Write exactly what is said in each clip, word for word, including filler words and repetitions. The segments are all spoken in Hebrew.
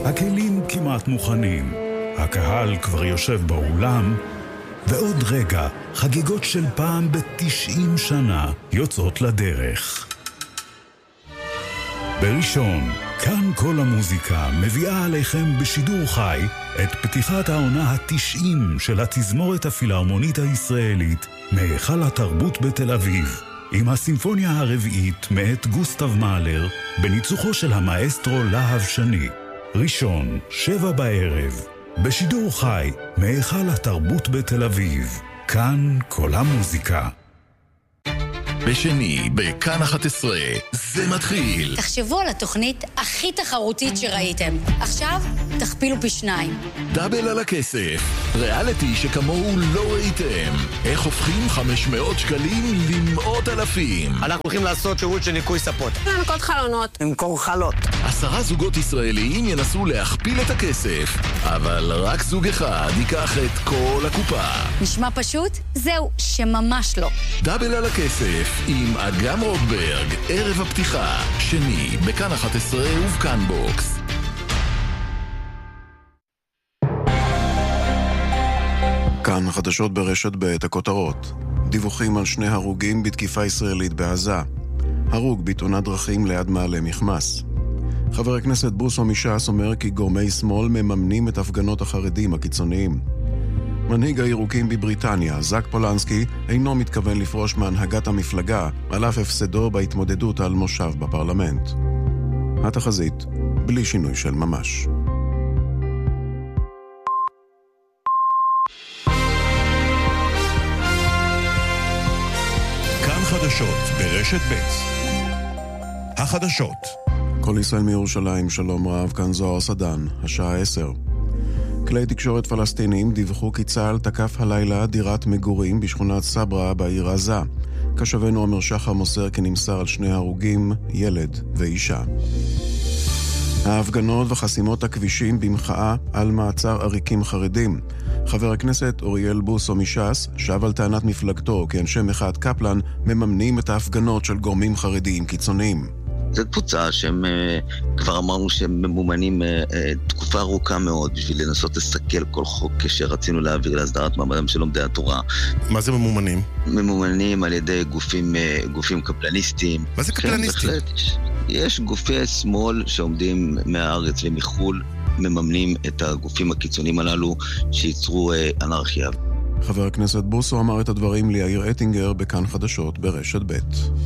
הכלים כמעט מוכנים, הקהל כבר יושב באולם, ועוד רגע חגיגות של פעם ב-תשעים שנה יוצאות לדרך. בראשון, כאן כל המוזיקה מביאה עליכם בשידור חי את פתיחת העונה ה-תשעים של התזמורת הפילהרמונית הישראלית מהיכל התרבות בתל אביב, עם הסימפוניה הרביעית מאת גוסטב מאלר בניצוחו של המאסטרו להב שני. ראשון, שבע בערב, בשידור חי מהיכל התרבות בתל אביב. כאן כל המוזיקה. בשני, בכאן אחת עשרה, זה מתחיל. תחשבו על התוכנית הכי תחרותית שראיתם. עכשיו, תכפילו פי שניים. דאבל על הכסף. ריאליטי שכמוהו לא ראיתם. איך הופכים חמש מאות שקלים למאות אלפים. אנחנו הולכים לעשות שירות של ניקוי ספות. לנקות חלונות. למכור חלות. עשרה זוגות ישראליים ינסו להכפיל את הכסף. אבל רק זוג אחד ייקח את כל הקופה. נשמע פשוט? זהו, שממש לא. דאבל על הכסף. עם אגם רוטברג, ערב הפתיחה, שני, בכאן אחת עשרה ובכאן בוקס. כאן חדשות ברשת ב' הכותרות. דיווחים על שני הרוגים בתקיפה ישראלית בעזה. הרוג בתאונת דרכים ליד מעלה מחמס. חבר הכנסת בוסו מש"ס אומר כי גורמי שמאל מממנים את הפגנות החרדים הקיצוניים. מנהיג הירוקים בבריטניה, זק פולנסקי, אינו מתכוון לפרוש מהנהגת המפלגה על אף הפסדו בהתמודדות על מושב בפרלמנט. התחזית, בלי שינוי של ממש. כאן חדשות ברשת ב'. החדשות. כל ישראל מירושלים, שלום רב, כאן זוהר סדן, השעה עשר. כלי תקשורת פלסטינים דיווחו כי צה"ל תקף הלילה דירת מגורים בשכונת סברה בעיר עזה. קשבנו עומר שחר מוסר כי נמסר על שני הרוגים, ילד ואישה. ההפגנות וחסימות הכבישים במחאה על מעצר עריקים חרדים. חבר הכנסת אוריאל בוסו מש"ס שב על טענת מפלגתו כי אנשי מחאת קפלן מממנים את ההפגנות של גורמים חרדיים קיצוניים. זו קבוצה שהם כבר אמרנו שהם ממומנים תקופה ארוכה מאוד בשביל לנסות לסכל כל חוק שרצינו להעביר להסדרת מעמדם של לומדי התורה. מה זה ממומנים? ממומנים על ידי גופים, גופים קפלניסטיים. מה זה קפלניסטים? יש, יש גופי שמאל שעומדים מהארץ ומחול, מממנים את הגופים הקיצוניים הללו שייצרו אנרכיה. חבר הכנסת בוסו אמר את הדברים ליאיר אטינגר בכאן חדשות ברשת ב'.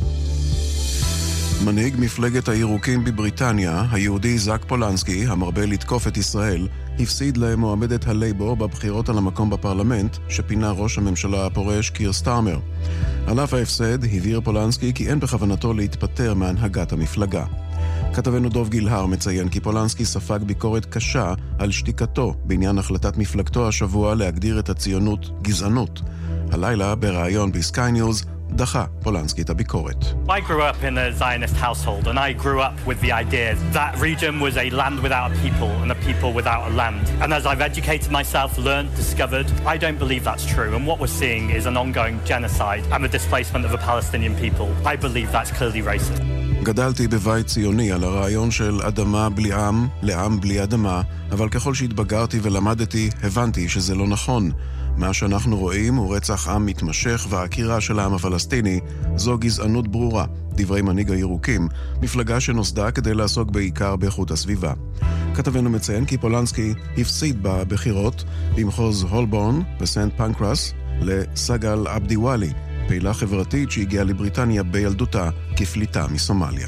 מנהיג מפלגת הירוקים בבריטניה, היהודי זק פולנסקי, המרבה לתקוף את ישראל, הפסיד למועמדת הלייבור בבחירות על המקום בפרלמנט, שפינה ראש הממשלה הפורש קיר סטארמר. על אף ההפסד, הבהיר פולנסקי כי אין בכוונתו להתפטר מהנהגת המפלגה. כתבנו דוב גילהר מציין כי פולנסקי ספג ביקורת קשה על שתיקתו בעניין החלטת מפלגתו השבוע להגדיר את הציונות גזענות. הלילה, בראיון בסקיי ניוז, דחה פולנסקי את הביקורת. I grew up in a Zionist household and I grew up with the idea that region was a land without a people and a people without a land. And as I've educated myself, learned, discovered, I don't believe that's true. And what we're seeing is an ongoing genocide and the displacement of the Palestinian people. I believe that's clearly racist. גדלתי בבית ציוני על הרעיון של אדמה בלי עם, לעם בלי אדמה, אבל ככל שהתבגרתי ולמדתי, הבנתי שזה לא נכון. מה שאנחנו רואים הוא רצח עם מתמשך והעקירה של העם הפלסטיני. זו גזענות ברורה, דברי מנהיג הירוקים, מפלגה שנוסדה כדי לעסוק בעיקר באיכות הסביבה. כתבנו מציין כי פולנסקי הפסיד בבחירות במחוז הולבורן וסנט פנקרס לסגל עבדיוואלי, פעילה חברתית שהגיעה לבריטניה בילדותה כפליטה מסומליה.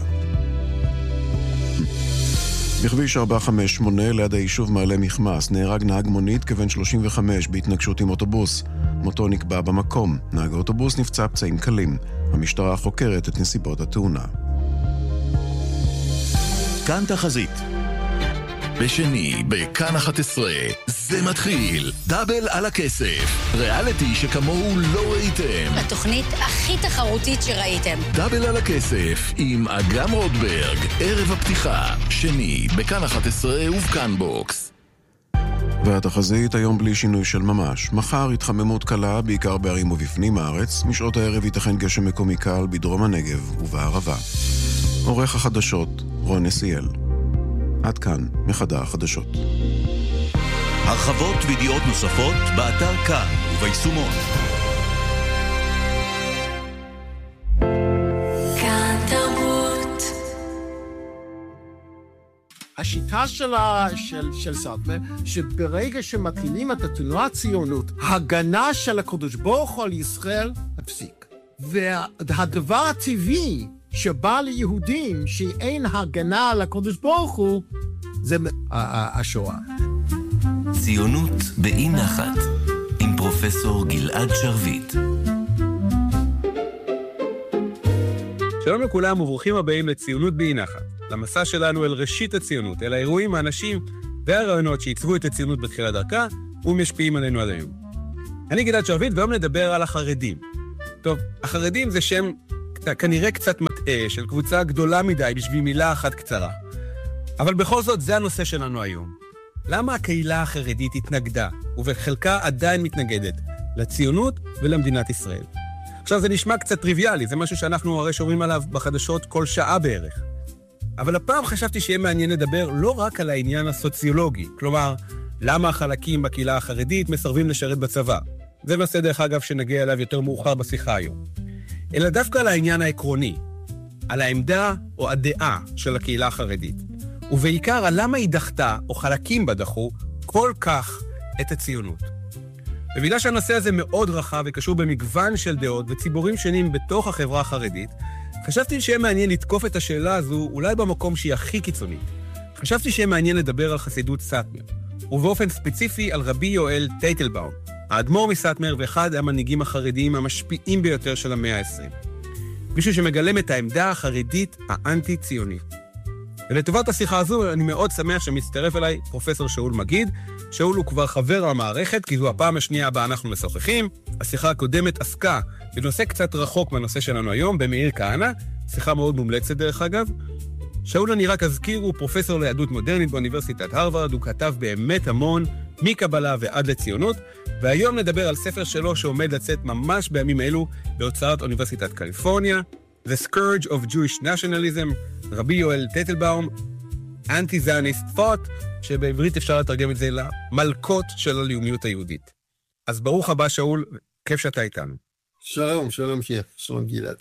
בכביש ארבע חמש שמונה ליד היישוב מעלה מחמס נהרג נהג מונית כבן שלושים וחמש בהתנגשות עם אוטובוס. מותו נקבע במקום. נהג האוטובוס נפצע פצעים קלים. המשטרה חוקרת את נסיבות התאונה. כאן תחזית. בשני, בכאן אחת עשרה, זה מתחיל. דאבל על הכסף. ריאליטי שכמוהו לא ראיתם. התוכנית הכי תחרותית שראיתם. דאבל על הכסף עם אגם רוטברג, ערב הפתיחה, שני, בכאן אחת עשרה ובכאן בוקס. והתחזית היום בלי שינוי של ממש. מחר התחממות קלה, בעיקר בערים ובפנים הארץ. משעות הערב ייתכן גשם מקומי קל בדרום הנגב ובערבה. עורך החדשות, רון נסיאל. עד כאן, מחדר החדשות. הרחבות וידיעות נוספות באתר כאן וביישומון. השיטה שלה, של, של סאטמר, שברגע שמטילים את התנועה הציונות, הגנה של הקדוש ברוך הוא על ישראל הפסיק. והדבר הטבעי שבא ליהודים שאין הגנה על הקדוש ברוך הוא, זה השואה. ציונות באי נחת, עם פרופסור גלעד שרביט. שלום לכולם וברוכים הבאים לציונות באי נחת, למסע שלנו אל ראשית הציונות, אל האירועים, האנשים והרעיונות שעיצבו את הציונות בתחילת דרכה ומשפיעים עלינו עד היום. אני גלעד שרביט והיום נדבר על החרדים. טוב, החרדים זה שם כנראה קצת מטעה של קבוצה גדולה מדי בשביל מילה אחת קצרה. אבל בכל זאת זה הנושא שלנו היום. למה הקהילה החרדית התנגדה, ובחלקה עדיין מתנגדת, לציונות ולמדינת ישראל? עכשיו זה נשמע קצת טריוויאלי, זה משהו שאנחנו הרי שומעים עליו בחדשות כל שעה בערך. אבל הפעם חשבתי שיהיה מעניין לדבר לא רק על העניין הסוציולוגי, כלומר, למה החלקים בקהילה החרדית מסרבים לשרת בצבא. זה נושא דרך אגב שנגיע אליו יותר מאוחר בשיחה היום. אלא דווקא על העניין העקרוני, על העמדה או הדעה של הקהילה החרדית. ובעיקר על למה היא דחתה, או חלקים בה דחו, כל כך את הציונות. בגלל שהנושא הזה מאוד רחב וקשור במגוון של דעות וציבורים שונים בתוך החברה החרדית, חשבתי שיהיה מעניין לתקוף את השאלה הזו אולי במקום שהיא הכי קיצונית. חשבתי שיהיה מעניין לדבר על חסידות סאטמר, ובאופן ספציפי על רבי יואל טייטלבאום, האדמו"ר מסאטמר ואחד המנהיגים החרדיים המשפיעים ביותר של המאה ה-עשרים. מישהו שמגלם את העמדה החרדית האנטי-ציונית. ולטובת השיחה הזו אני מאוד שמח שמצטרף אליי פרופסור שאול מגיד. שאול הוא כבר חבר המערכת, כי זו הפעם השנייה הבאה אנחנו משוחחים. השיחה הקודמת עסקה בנושא קצת רחוק מהנושא שלנו היום, במאיר כהנא, שיחה מאוד מומלצת דרך אגב. שאול אני רק אזכיר, הוא פרופסור ליהדות מודרנית באוניברסיטת הרווארד, הוא כתב באמת המון, מקבלה ועד לציונות, והיום נדבר על ספר שלו שעומד לצאת ממש בימים אלו בהוצאת אוניברסיטת קליפורניה, The Scourge of Jewish Nationalism, רבי יואל טייטלבאום, Anti-Zionist Thought, שבעברית אפשר לתרגם את זה למלכות של הלאומיות היהודית. אז ברוך הבא שאול, כיף שאתה איתנו. שלום, שלום שיר, שלום גלעד.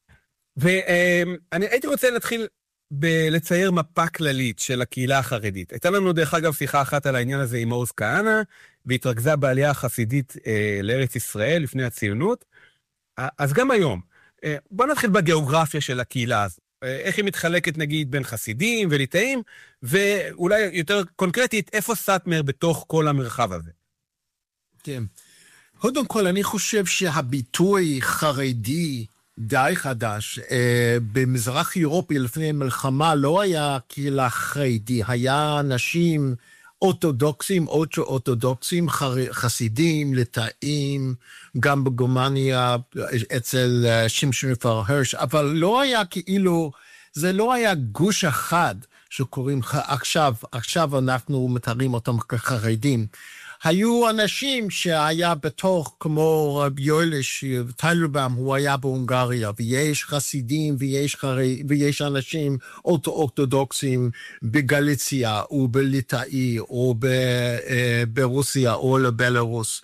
ואני הייתי רוצה להתחיל בלצייר מפה כללית של הקהילה החרדית. הייתה לנו דרך אגב שיחה אחת על העניין הזה עם עוז כהנא, והתרכזה בעלייה החסידית אה, לארץ ישראל לפני הציונות. אז גם היום, אה, בוא נתחיל בגיאוגרפיה של הקהילה הזו. אה, איך היא מתחלקת נגיד בין חסידים וליטאים, ואולי יותר קונקרטית, איפה סאטמר בתוך כל המרחב הזה? כן. קודם כל, אני חושב שהביטוי חרדי די חדש, אה, במזרח אירופי לפני מלחמה לא היה קהילה חרדי, היה אנשים אורתודוקסים, אורתודוקסים, חסידים, ליטאים, גם בגרמניה אצל שמשון רפאל הרש, אבל לא היה כאילו, זה לא היה גוש אחד שקוראים עכשיו, עכשיו אנחנו מתארים אותם כחרדים. היו אנשים שהיה בתוך, כמו רבי יואל טייטלבאום, הוא היה בהונגריה, ויש חסידים ויש, חרי, ויש אנשים אורתודוקסים בגליציה, או בליטאי, או ברוסיה, או לבלרוס.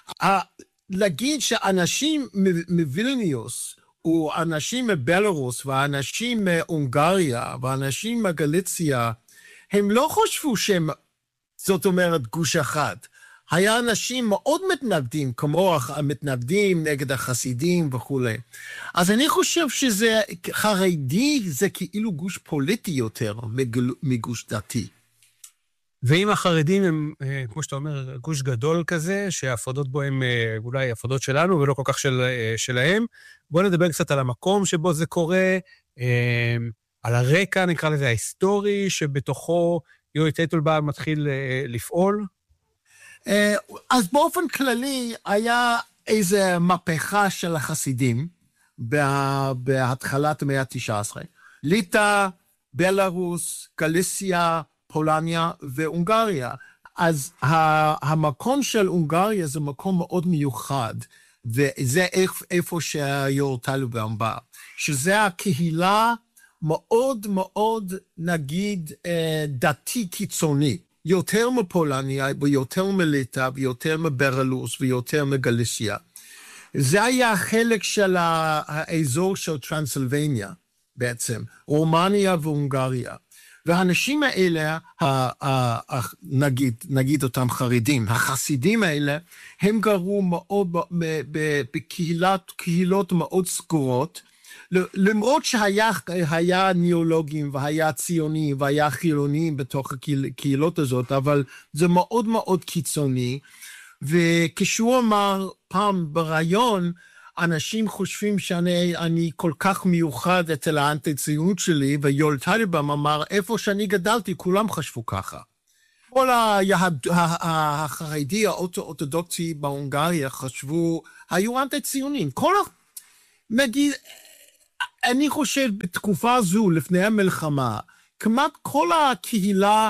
להגיד שאנשים מווילניוס, או אנשים מבלרוס, ואנשים מהונגריה, ואנשים מגליציה, הם לא חשבו שהם, זאת אומרת, גוש אחד. היה אנשים מאוד מתנגדים, כמו המתנגדים נגד החסידים וכו'. אז אני חושב שזה, חרדי זה כאילו גוש פוליטי יותר מגוש דתי. ואם החרדים הם, כמו שאתה אומר, גוש גדול כזה, שההפרדות בו הם אולי הפרדות שלנו ולא כל כך של, שלהם, בואו נדבר קצת על המקום שבו זה קורה, על הרקע, נקרא לזה, ההיסטורי, שבתוכו יואל טייטלבאום מתחיל לפעול. אז באופן כללי היה איזו מהפכה של החסידים בהתחלת המאה ה-תשע עשרה. ליטא, בלרוס, גליציה, פולניה והונגריה. אז המקום של הונגריה זה מקום מאוד מיוחד, וזה איפה שיואל טייטלבאום בא, שזה הקהילה מאוד מאוד, נגיד, דתי קיצוני. יותר מפולניה, ויותר מליטא, ויותר מברלוס, ויותר מגליסיה. זה היה חלק של האזור של טרנסילבניה, בעצם, רומניה והונגריה. והאנשים האלה, נגיד, נגיד אותם חרדים, החסידים האלה, הם גרו מאוד בקהילות, קהילות מאוד סגורות, למרות שהיה היה ניאולוגים והיה ציונים והיה חילונים בתוך הקהילות הזאת, אבל זה מאוד מאוד קיצוני, וכשהוא אמר פעם ברעיון, אנשים חושבים שאני אני כל כך מיוחד אצל האנטי-ציונות שלי, ויואל טייטלבאום אמר, איפה שאני גדלתי, כולם חשבו ככה. כל היהד, החרדי, האורתודוקסי בהונגריה חשבו, היו אנטי-ציונים. כל ה... מגיד, אני חושב בתקופה זו, לפני המלחמה, כמעט כל הקהילה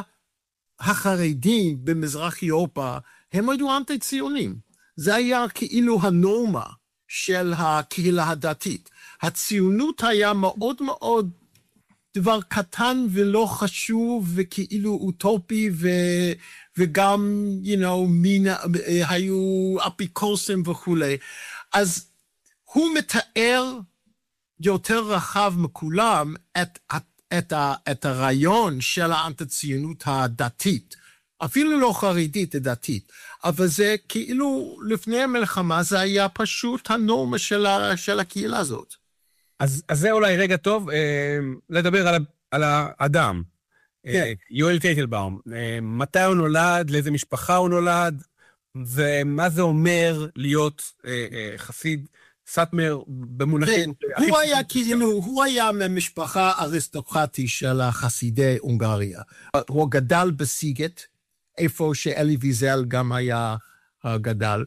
החרדים במזרח אירופה, הם היו אנטי-ציונים. זה היה כאילו הנורמה של הקהילה הדתית. הציונות היה מאוד מאוד דבר קטן ולא חשוב, וכאילו אוטופי, ו, וגם, you know, מין, היו אפיקורסים וכו'. אז הוא מתאר יותר רחב מכולם את, את, את, את הרעיון של האנטי-ציונות הדתית. אפילו לא חרדית, דתית. אבל זה כאילו, לפני המלחמה, זה היה פשוט הנורמה של, ה, של הקהילה הזאת. אז, אז זה אולי רגע טוב אה, לדבר על, על האדם. כן. אה, יואל טייטלבאום, אה, מתי הוא נולד, לאיזה משפחה הוא נולד, ומה זה אומר להיות אה, אה, חסיד סאטמר במונחים... כן, הוא היה כאילו, הוא היה ממשפחה אריסטוקרטית של החסידי הונגריה. הוא גדל בסיגט, איפה שאלי ויזל גם היה גדל,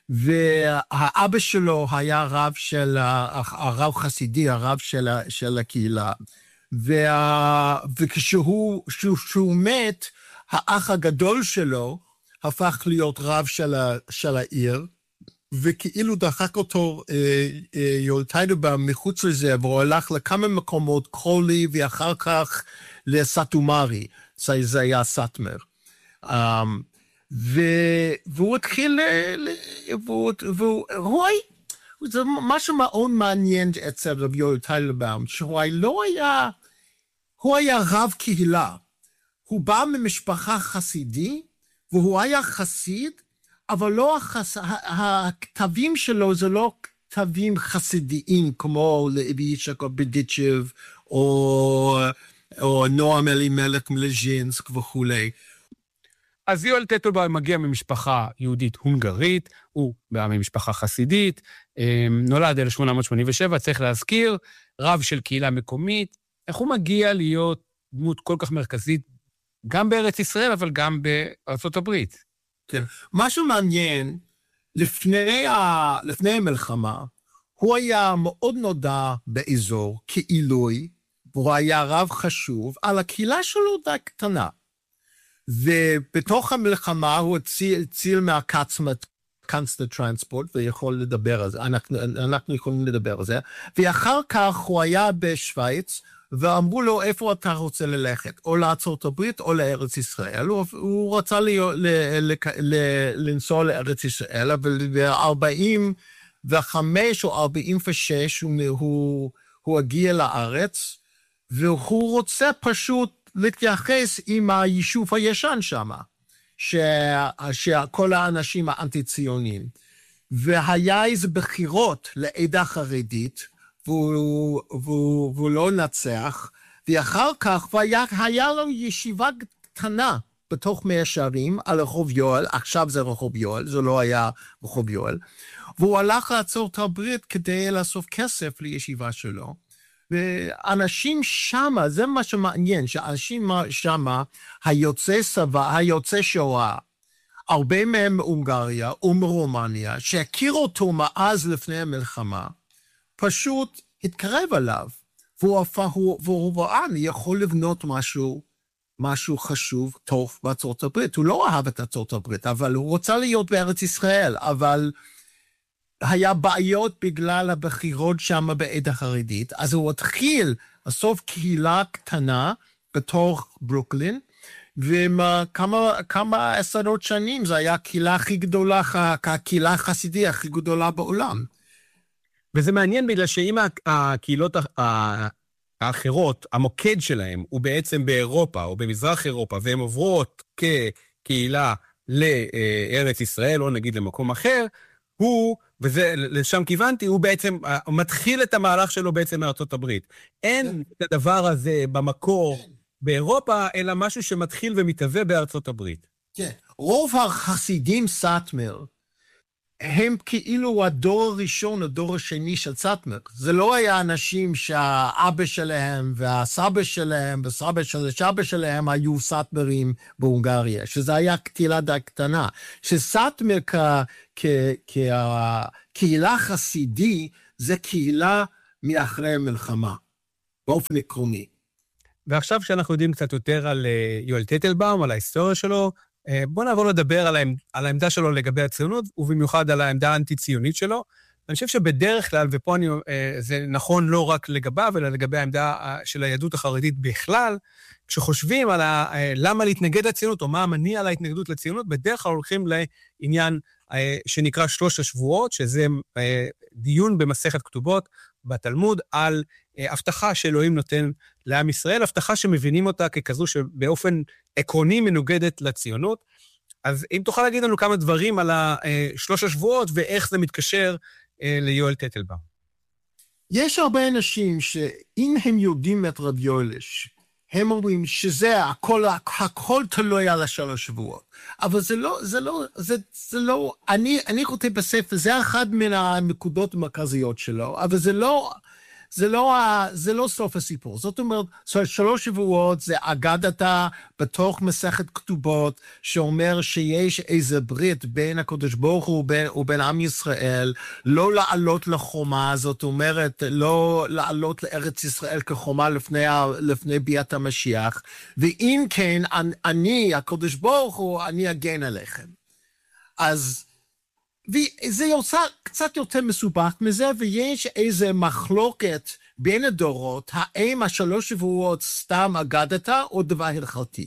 והאבא שלו היה רב של, הרב חסידי, הרב של, של הקהילה, וה, וכשהוא שהוא, שהוא מת, האח הגדול שלו הפך להיות רב של, של העיר, וכאילו דחק אותו יואל טייטלבאום מחוץ לזה, והוא הלך לכמה מקומות, קרולי, ואחר כך לסאטומרי, זה היה סאטמר. Um, ו- והוא התחיל, והוא היה, זה משהו מאוד מעניין אצל רבי יואל טייטלבאום, שהוא לא היה, הוא היה רב קהילה, הוא בא ממשפחה חסידי, והוא היה חסיד, אבל לא החס... הכתבים שלו זה לא כתבים חסידיים, כמו לאבי יצחק ברדיצ'ב, או, או נועם אלימלך מלז'ינסק וכולי. אז יואל טייטלבאום מגיע ממשפחה יהודית הונגרית, הוא בא ממשפחה חסידית, נולד אלף שמונה מאות שמונים ושבע, צריך להזכיר, רב של קהילה מקומית, איך הוא מגיע להיות דמות כל כך מרכזית, גם בארץ ישראל, אבל גם בארצות הברית. כן. משהו מעניין, לפני, ה... לפני המלחמה, הוא היה מאוד נודע באזור כעילוי, והוא היה רב חשוב, על הקהילה שלו די קטנה. ובתוך המלחמה הוא הציל, הציל מהקצמת קאנסטר טרנספורט, ויכול לדבר על זה, אנחנו, אנחנו יכולים לדבר על זה, ואחר כך הוא היה בשוויץ, ואמרו לו איפה אתה רוצה ללכת, או לארצות הברית או לארץ ישראל, הוא, הוא רצה להיות, ל, ל, ל, לנסוע לארץ ישראל, אבל ב-ארבעים וחמש או ארבעים ושש הוא, הוא, הוא הגיע לארץ, והוא רוצה פשוט להתייחס עם היישוב הישן שם, שכל האנשים האנטי-ציונים. והיה איזה בחירות לעדה חרדית, והוא, והוא, והוא לא נצח, ואחר כך היה, היה לו ישיבה קטנה בתוך מאה שערים על רחוב יואל, עכשיו זה רחוב יואל, זה לא היה רחוב יואל, והוא הלך לארצות הברית כדי לאסוף כסף לישיבה שלו, ואנשים שמה, זה מה שמעניין, שאנשים שמה, היוצא סבא, היוצא שואה, הרבה מהם מהונגריה ומרומניה, שהכיר אותו מאז לפני המלחמה, פשוט התקרב עליו, והוא, והוא, והוא ראה, אני יכול לבנות משהו, משהו חשוב, טוב בארצות הברית. הוא לא אהב את ארצות הברית, אבל הוא רוצה להיות בארץ ישראל, אבל היה בעיות בגלל הבחירות שם בעדה החרדית, אז הוא התחיל בסוף קהילה קטנה בתוך ברוקלין, וכמה כמה עשרות שנים זה היה הקהילה הכי גדולה, הקהילה החסידית הכי גדולה בעולם. וזה מעניין בגלל שאם הקהילות האחרות, המוקד שלהם הוא בעצם באירופה או במזרח אירופה, והן עוברות כקהילה לארץ ישראל, או נגיד למקום אחר, הוא, וזה, לשם כיוונתי, הוא בעצם, הוא מתחיל את המהלך שלו בעצם מארצות הברית. אין את הדבר הזה במקור באירופה, אלא משהו שמתחיל ומתהווה בארצות הברית. כן, רוב החסידים סאטמר, הם כאילו הדור הראשון, הדור השני של סאטמר. זה לא היה אנשים שהאבא שלהם והסבא שלהם וסבא של הסבא שלהם היו סאטמרים בהונגריה, שזה היה קהילה די קטנה. שסאטמר כקהילה חסידי, זה קהילה מאחרי המלחמה, באופן עקרוני. ועכשיו שאנחנו יודעים קצת יותר על יואל טייטלבאום, על ההיסטוריה שלו, בואו נעבור לדבר על, העמד, על העמדה שלו לגבי הציונות, ובמיוחד על העמדה האנטי-ציונית שלו. אני חושב שבדרך כלל, ופה אני, זה נכון לא רק לגביו, אלא לגבי העמדה של היהדות החרדית בכלל, כשחושבים על ה, למה להתנגד לציונות, או מה המניע להתנגדות לציונות, בדרך כלל הולכים לעניין שנקרא שלוש השבועות, שזה דיון במסכת כתובות בתלמוד, על הבטחה שאלוהים נותן לעם ישראל, הבטחה שמבינים אותה ככזו שבאופן עקרוני מנוגדת לציונות. אז אם תוכל להגיד לנו כמה דברים על שלוש השבועות, ואיך זה מתקשר ליואל טייטלבאום. יש הרבה אנשים שאם הם יודעים את רב יואלש, הם אומרים שזה הכל, הכל תלוי על השלוש שבועות. אבל זה לא, זה לא, זה, זה לא, אני, אני כותב בספר, זה אחד מן הנקודות המרכזיות שלו, אבל זה לא, זה לא, זה לא סוף הסיפור. זאת אומרת, שלוש שבועות זה אגדתה בתוך מסכת כתובות, שאומר שיש איזה ברית בין הקדוש ברוך הוא ובין, ובין עם ישראל, לא לעלות לחומה, זאת אומרת, לא לעלות לארץ ישראל כחומה לפני, לפני ביאת המשיח, ואם כן, אני, הקדוש ברוך הוא, אני אגן עליכם. אז, וזה יוצא קצת יותר מסובך מזה, ויש איזה מחלוקת בין הדורות, האם השלוש שבועות סתם אגדתה או דבר הלכתי.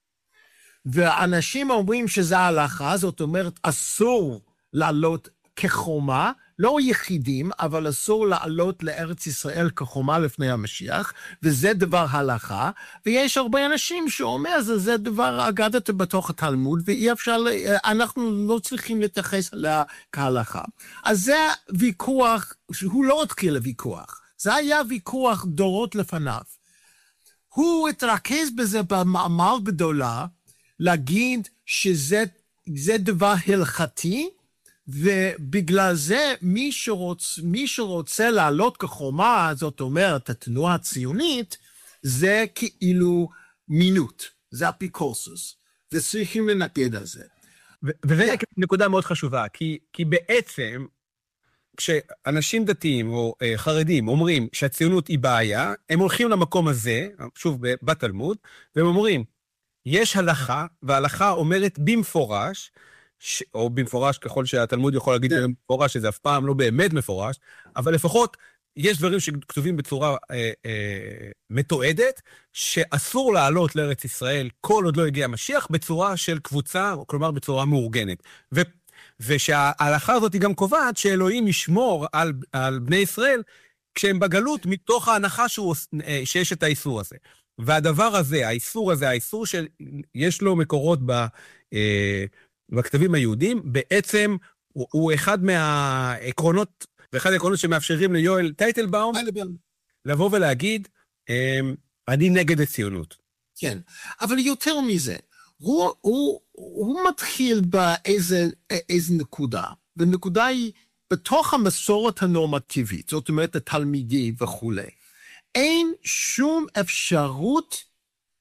ואנשים אומרים שזה ההלכה, זאת אומרת, אסור לעלות כחומה, לא יחידים, אבל אסור לעלות לארץ ישראל כחומה לפני המשיח, וזה דבר הלכה, ויש הרבה אנשים שאומר, זה, זה דבר אגדתה בתוך התלמוד, ואי אפשר, אנחנו לא צריכים להתייחס אליה כהלכה. אז זה ויכוח, שהוא לא התחיל לוויכוח, זה היה ויכוח דורות לפניו. הוא התרכז בזה במאמר גדולה, להגיד שזה זה דבר הלכתי, ובגלל זה מי שרוצ, מי שרוצה לעלות כחומה, זאת אומרת, התנועה הציונית, זה כאילו מינות, זה אפיקורסוס, וצריכים לנגד על זה. וזה נקודה מאוד חשובה, כי, כי בעצם, כשאנשים דתיים או חרדים אומרים שהציונות היא בעיה, הם הולכים למקום הזה, שוב בתלמוד, והם אומרים, יש הלכה, וההלכה אומרת במפורש, ש... או במפורש ככל שהתלמוד יכול להגיד במפורש, שזה אף פעם לא באמת מפורש, אבל לפחות יש דברים שכתובים בצורה אה, אה, מתועדת, שאסור לעלות לארץ ישראל כל עוד לא הגיע המשיח, בצורה של קבוצה, כלומר בצורה מאורגנת. ו... ושההלכה הזאת היא גם קובעת שאלוהים ישמור על, על בני ישראל, כשהם בגלות מתוך ההנחה שהוא, שיש את האיסור הזה. והדבר הזה, האיסור הזה, האיסור שיש לו מקורות ב... אה, בכתבים היהודים, בעצם הוא, הוא אחד מהעקרונות, ואחד העקרונות שמאפשרים ליואל טייטלבאום, לבוא ולהגיד, אני נגד הציונות. כן, אבל יותר מזה, הוא, הוא, הוא מתחיל באיזה איזה נקודה, ונקודה היא בתוך המסורת הנורמטיבית, זאת אומרת התלמידי וכו'. אין שום אפשרות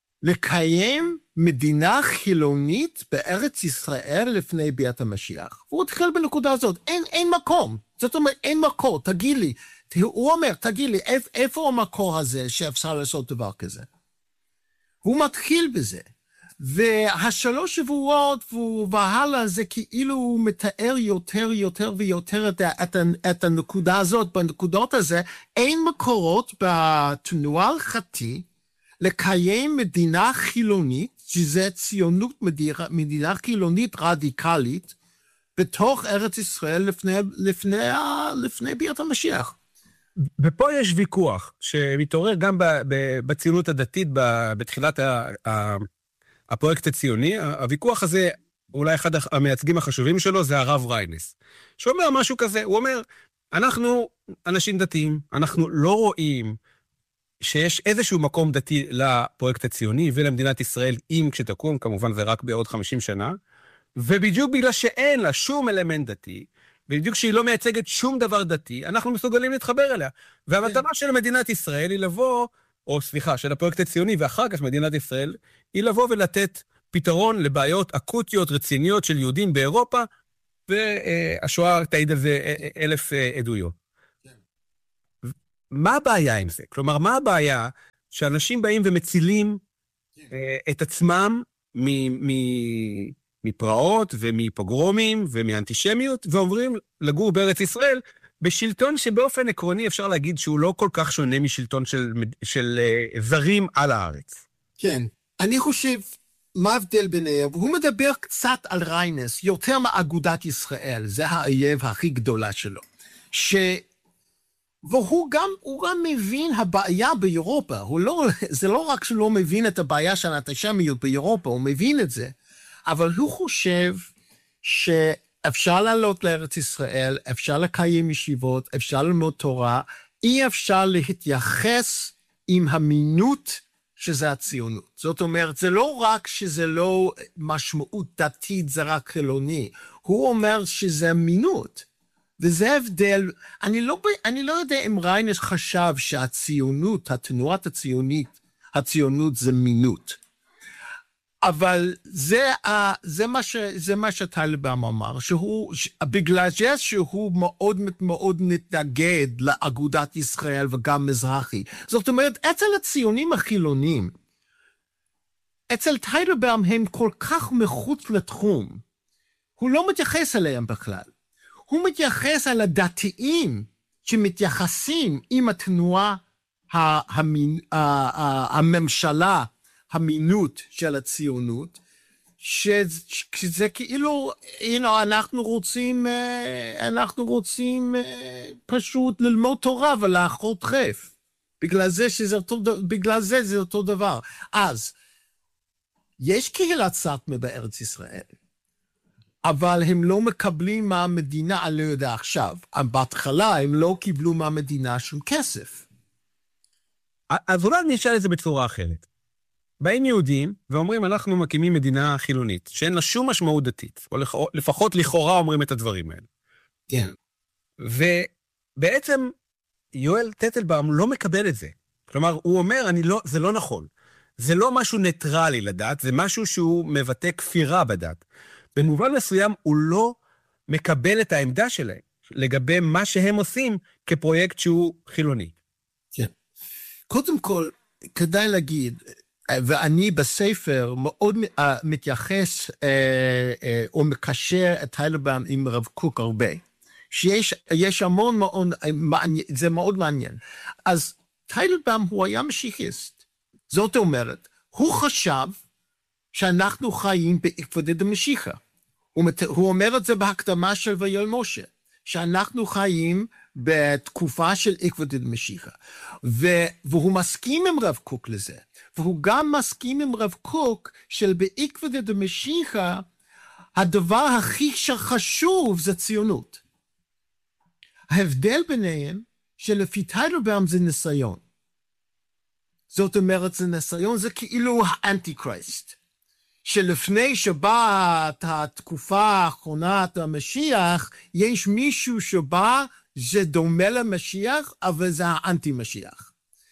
לקיים מדינה חילונית בארץ ישראל לפני ביאת המשיח. הוא התחיל בנקודה הזאת, אין, אין מקום. זאת אומרת, אין מקור, תגיד לי. הוא אומר, תגיד לי, איפ, איפה המקור הזה שאפשר לעשות דבר כזה? הוא מתחיל בזה. והשלוש שבועות והלאה זה כאילו הוא מתאר יותר יותר ויותר את, את, את הנקודה הזאת. בנקודות הזה אין מקורות בתנועה ההלכתית לקיים מדינה חילונית, שזה ציונות מדינה, מדינה חילונית רדיקלית, בתוך ארץ ישראל לפני, לפני, לפני ביאת המשיח. ופה יש ויכוח שמתעורר גם בציונות הדתית בתחילת הפרויקט הציוני. הוויכוח הזה, אולי אחד המייצגים החשובים שלו, זה הרב ריינס, שאומר משהו כזה, הוא אומר, אנחנו אנשים דתיים, אנחנו לא רואים שיש איזשהו מקום דתי לפרויקט הציוני ולמדינת ישראל, אם כשתקום, כמובן זה רק בעוד חמישים שנה, ובדיוק בגלל שאין לה שום אלמנט דתי, ובדיוק שהיא לא מייצגת שום דבר דתי, אנחנו מסוגלים להתחבר אליה. והמטרה של מדינת ישראל היא לבוא, או סליחה, של הפרויקט הציוני, ואחר כך מדינת ישראל, היא לבוא ולתת פתרון לבעיות אקוטיות, רציניות של יהודים באירופה, והשואה תעיד על זה אלף עדויות. מה הבעיה עם זה? כלומר, מה הבעיה שאנשים באים ומצילים את עצמם מפרעות ומפוגרומים ומאנטישמיות, ואומרים לגור בארץ ישראל, בשלטון שבאופן עקרוני אפשר להגיד שהוא לא כל כך שונה משלטון של, של uh, זרים על הארץ. כן, אני חושב, מה ההבדל ביניהם? הוא מדבר קצת על ריינס, יותר מאגודת ישראל, זה האויב הכי גדולה שלו. ש... והוא גם, הוא גם מבין הבעיה באירופה, הוא לא, זה לא רק שהוא לא מבין את הבעיה של האנטישמיות באירופה, הוא מבין את זה, אבל הוא חושב שאפשר לעלות לארץ ישראל, אפשר לקיים ישיבות, אפשר ללמוד תורה, אי אפשר להתייחס עם המינות שזה הציונות. זאת אומרת, זה לא רק שזה לא משמעות דתית, זה רק חילוני, הוא אומר שזה מינות. וזה הבדל, אני לא, אני לא יודע אם ריינס חשב שהציונות, התנועת הציונית, הציונות זה מינות. אבל זה, זה מה ש, זה מה שטיילבאום אמר, שהוא, בגלל זה שהוא מאוד מאוד מתנגד לאגודת ישראל וגם מזרחי. זאת אומרת, אצל הציונים החילונים, אצל טיילבאום הם כל כך מחוץ לתחום, הוא לא מתייחס אליהם בכלל. הוא מתייחס על הדתיים שמתייחסים עם התנועה, המין, הממשלה, המינות של הציונות, שזה כאילו, הנה, אנחנו רוצים, אנחנו רוצים פשוט ללמוד תורה ולאכול טרף. בגלל זה שזה אותו, בגלל זה זה אותו דבר. אז, יש קהילת סאטמר בארץ ישראל, אבל הם לא מקבלים מהמדינה, אני לא יודע עכשיו, בהתחלה הם לא קיבלו מהמדינה שום כסף. אז אולי אני אשאל את זה בצורה אחרת. באים יהודים ואומרים, אנחנו מקימים מדינה חילונית, שאין לה שום משמעות דתית, או לפחות לכאורה אומרים את הדברים האלה. כן. ובעצם יואל טטלבאום לא מקבל את זה. כלומר, הוא אומר, אני לא, זה לא נכון. זה לא משהו ניטרלי לדת, זה משהו שהוא מבטא כפירה בדת. במובן מסוים הוא לא מקבל את העמדה שלהם, לגבי מה שהם עושים כפרויקט שהוא חילוני. כן. קודם כל, כדאי להגיד, ואני בספר מאוד מתייחס או מקשר את טיילבאום עם רב קוק הרבה, שיש יש המון מאוד, זה מאוד מעניין. אז טיילבאום הוא היה משיחיסט. זאת אומרת, הוא חשב שאנחנו חיים בעקבותא דמשיחא. הוא אומר את זה בהקדמה של ויואל משה, שאנחנו חיים בתקופה של עקבותא דמשיחא. והוא מסכים עם רב קוק לזה. והוא גם מסכים עם רב קוק של בעקבותא דמשיחא, הדבר הכי חשוב זה ציונות. ההבדל ביניהם שלפי טיילבאום זה ניסיון. זאת אומרת, זה ניסיון, זה כאילו האנטי-קריסט. שלפני שבאה התקופה האחרונה המשיח, יש מישהו שבא, זה דומה למשיח, אבל זה האנטי-משיח.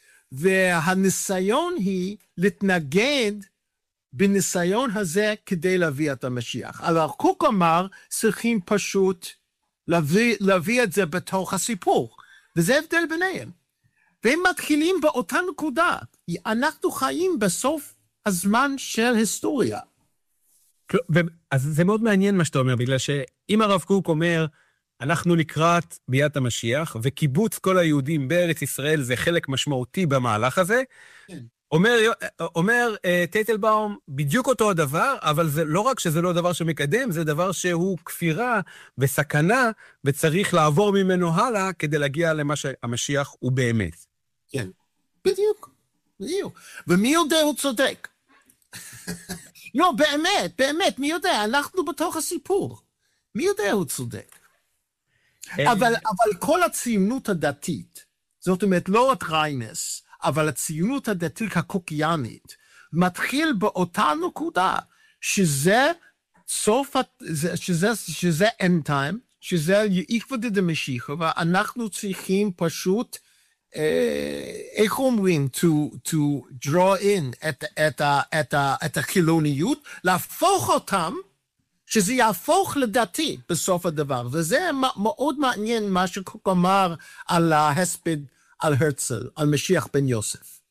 והניסיון היא להתנגד בניסיון הזה כדי להביא את המשיח. אבל קוק אמר, צריכים פשוט להביא, להביא את זה בתוך הסיפור. וזה הבדל ביניהם. והם מתחילים באותה נקודה. אנחנו חיים בסוף הזמן של היסטוריה. אז זה מאוד מעניין מה שאתה אומר, בגלל שאם הרב קוק אומר, אנחנו לקראת ביאת המשיח, וקיבוץ כל היהודים בארץ ישראל זה חלק משמעותי במהלך הזה, כן. אומר, אומר טייטלבאום בדיוק אותו הדבר, אבל זה לא רק שזה לא דבר שמקדם, זה דבר שהוא כפירה וסכנה, וצריך לעבור ממנו הלאה כדי להגיע למה שהמשיח הוא באמת. כן, בדיוק, בדיוק. ומי יודע הוא צודק? לא, באמת, באמת, מי יודע? אנחנו בתוך הסיפור. מי יודע הוא צודק? אבל, אבל כל הציונות הדתית, זאת אומרת, לא את ריינס, אבל הציונות הדתית הקוקיאנית, מתחיל באותה נקודה, שזה סוף, שזה, שזה end time, שזה יקוודד דמשיחא, ואנחנו צריכים פשוט, איך אומרים, to, to draw in את, את, את, את החילוניות, להפוך אותם, שזה יהפוך לדתי בסוף הדבר, וזה מאוד מעניין מה שקוק אמר על ההספד, על הרצל, על משיח בן יוסף.